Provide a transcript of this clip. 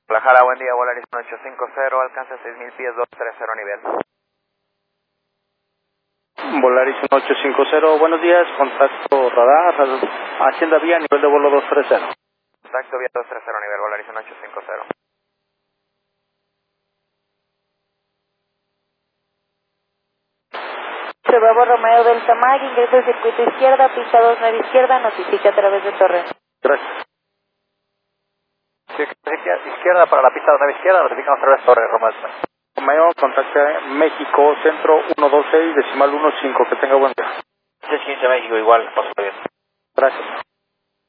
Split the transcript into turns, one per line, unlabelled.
Guadalajara, buen día, Volaris 850, alcanza 6000 pies, 230 nivel.
Volaris 850, buenos días, contacto radar, Hacienda Vía, nivel de vuelo 230.
Contacto vía 230 nivel, Volaris 850.
Bravo Romeo Delta Mag, ingresa al circuito izquierda, pista 29 izquierda, notifica a través de torre.
Gracias.
Izquierda para la pista 29 izquierda, notificamos a través de torre, Romeo.
Romeo, contacta México, centro 126, decimal 15, que tenga buen día.
15 México, igual, paso bien.
Gracias.